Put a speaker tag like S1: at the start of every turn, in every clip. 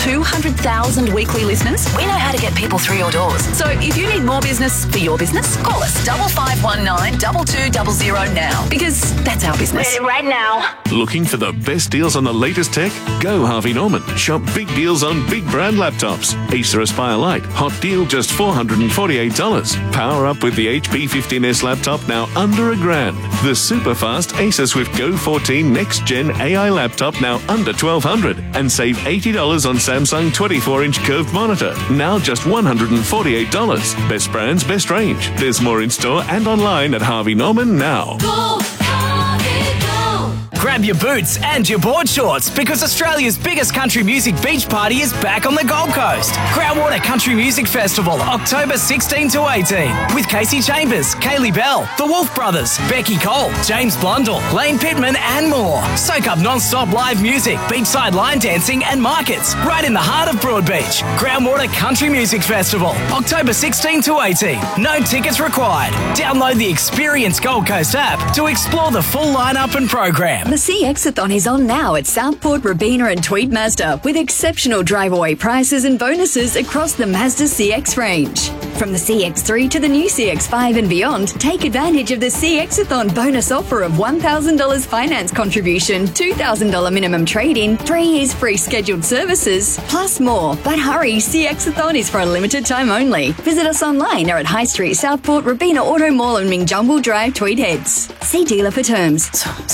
S1: 200,000 weekly listeners, we know how to get people through your doors. So if you need more business for your business, call us 5519 2200 now, because that's our business.
S2: Ready right now.
S3: Looking for the best deals on the latest tech? Go Harvey Norman. Shop big deals on big brand laptops. Acer Aspire Lite, hot deal just $448. Power up with the HP 15S laptop now under $1,000. The super fast Acer Swift Go 14 next gen AI laptop now under $1,200. And save $80 on Samsung 24-inch curved monitor, now just $148. Best brands, best range. There's more in store and online at Harvey Norman now.
S4: Go, Harvey, go.
S5: Grab your boots and your board shorts because Australia's biggest country music beach party is back on the Gold Coast. Groundwater Country Music Festival, October 16 to 18, with Casey Chambers, Kaylee Bell, The Wolf Brothers, Becky Cole, James Blundell, Lane Pittman and more. Soak up non-stop live music, beachside line dancing and markets right in the heart of Broadbeach. Groundwater Country Music Festival, October 16 to 18. No tickets required. Download the Experience Gold Coast app to explore the full lineup and program.
S6: The CXathon is on now at Southport, Robina and Tweed Mazda with exceptional drive-away prices and bonuses across the Mazda CX range. From the CX-3 to the new CX-5 and beyond, take advantage of the CXathon bonus offer of $1,000 finance contribution, $2,000 minimum trade-in, 3 years free scheduled services, plus more. But hurry, CXathon is for a limited time only. Visit us online or at High Street, Southport, Robina Auto Mall and Mingjumble Drive, Tweed Heads. See dealer for terms.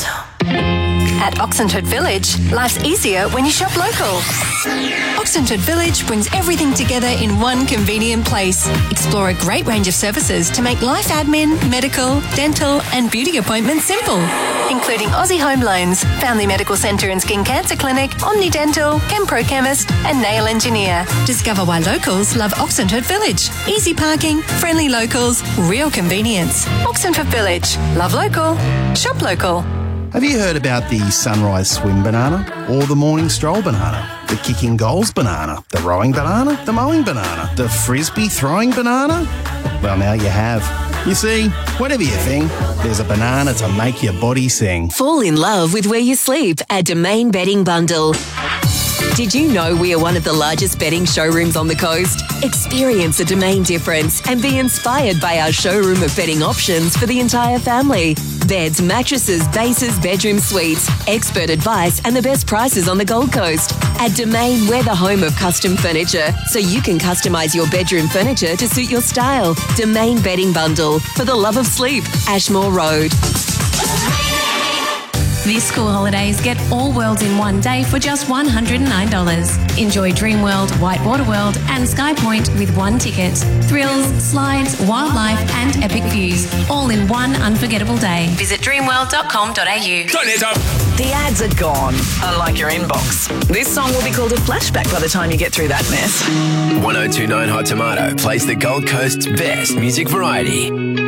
S7: At Oxenford Village, life's easier when you shop local. Oxenford Village brings everything together in one convenient place. Explore a great range of services to make life admin, medical, dental and beauty appointments simple, including Aussie Home Loans, Family Medical Centre and Skin Cancer Clinic, Omni Dental, Chempro Chemist and Nail Engineer. Discover why locals love Oxenford Village. Easy parking, friendly locals, real convenience. Oxenford Village. Love local. Shop local.
S8: Have you heard about the sunrise swim banana or the morning stroll banana, the kicking goals banana, the rowing banana, the mowing banana, the frisbee throwing banana? Well, now you have. You see, whatever you think, there's a banana to make your body sing.
S9: Fall in love with where you sleep at Domain Bedding Bundle. Did you know we are one of the largest bedding showrooms on the coast? Experience a Domain difference and be inspired by our showroom of bedding options for the entire family. Beds, mattresses, bases, bedroom suites, expert advice and the best prices on the Gold Coast. At Domain, we're the home of custom furniture, so you can customise your bedroom furniture to suit your style. Domain Bedding Bundle, for the love of sleep, Ashmore Road.
S10: This school holidays, get all worlds in one day for just $109. Enjoy Dreamworld, Whitewater World and Sky Point with one ticket. Thrills, slides, wildlife and epic views, all in one unforgettable day. Visit dreamworld.com.au.
S1: The ads are gone, unlike your inbox. This song will be called a flashback by the time you get through that mess.
S11: 1029 Hot Tomato plays the Gold Coast's best music variety.